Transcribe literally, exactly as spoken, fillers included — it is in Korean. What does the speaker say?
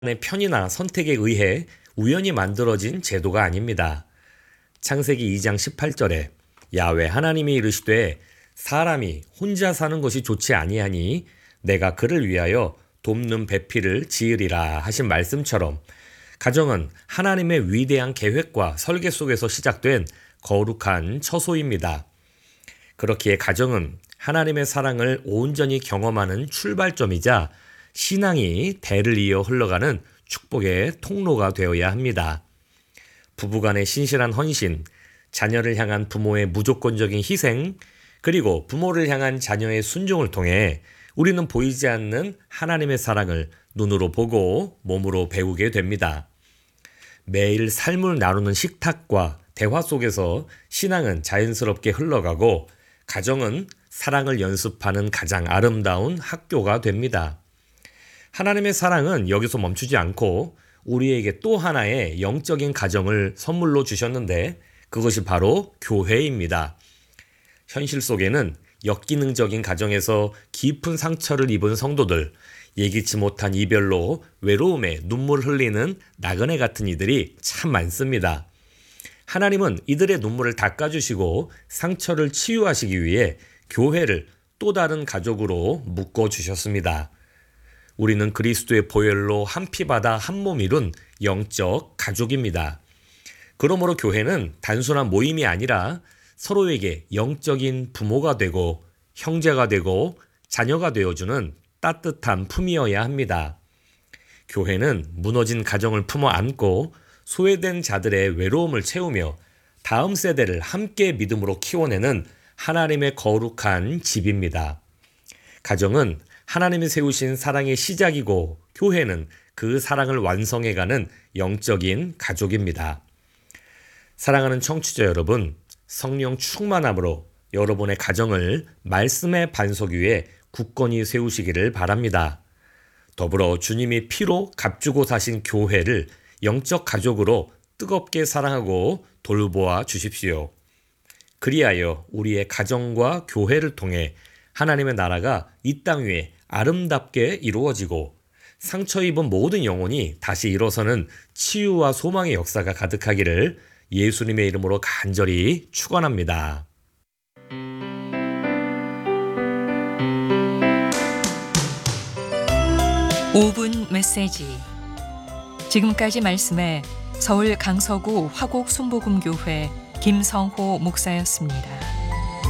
의 편의나 선택에 의해 우연히 만들어진 제도가 아닙니다. 창세기 이 장 십팔 절에 야훼 하나님이 이르시되 사람이 혼자 사는 것이 좋지 아니하니 내가 그를 위하여 돕는 배필을 지으리라 하신 말씀처럼 가정은 하나님의 위대한 계획과 설계 속에서 시작된 거룩한 처소입니다. 그렇기에 가정은 하나님의 사랑을 온전히 경험하는 출발점이자 신앙이 대를 이어 흘러가는 축복의 통로가 되어야 합니다. 부부간의 신실한 헌신, 자녀를 향한 부모의 무조건적인 희생, 그리고 부모를 향한 자녀의 순종을 통해 우리는 보이지 않는 하나님의 사랑을 눈으로 보고 몸으로 배우게 됩니다. 매일 삶을 나누는 식탁과 대화 속에서 신앙은 자연스럽게 흘러가고 가정은 사랑을 연습하는 가장 아름다운 학교가 됩니다. 하나님의 사랑은 여기서 멈추지 않고 우리에게 또 하나의 영적인 가정을 선물로 주셨는데 그것이 바로 교회입니다. 현실 속에는 역기능적인 가정에서 깊은 상처를 입은 성도들, 예기치 못한 이별로 외로움에 눈물 흘리는 나그네 같은 이들이 참 많습니다. 하나님은 이들의 눈물을 닦아주시고 상처를 치유하시기 위해 교회를 또 다른 가족으로 묶어주셨습니다. 우리는 그리스도의 보혈로 한 피 받아 한 몸 이룬 영적 가족입니다. 그러므로 교회는 단순한 모임이 아니라 서로에게 영적인 부모가 되고 형제가 되고 자녀가 되어주는 따뜻한 품이어야 합니다. 교회는 무너진 가정을 품어 안고 소외된 자들의 외로움을 채우며 다음 세대를 함께 믿음으로 키워내는 하나님의 거룩한 집입니다. 가정은 하나님이 세우신 사랑의 시작이고 교회는 그 사랑을 완성해가는 영적인 가족입니다. 사랑하는 청취자 여러분, 성령 충만함으로 여러분의 가정을 말씀의 반석 위에 굳건히 세우시기를 바랍니다. 더불어 주님이 피로 값주고 사신 교회를 영적 가족으로 뜨겁게 사랑하고 돌보아 주십시오. 그리하여 우리의 가정과 교회를 통해 하나님의 나라가 이 땅 위에 아름답게 이루어지고 상처 입은 모든 영혼이 다시 일어서는 치유와 소망의 역사가 가득하기를 예수님의 이름으로 간절히 축원합니다. 오 분 메시지. 지금까지 말씀에 서울 강서구 화곡 순복음교회 김성호 목사였습니다.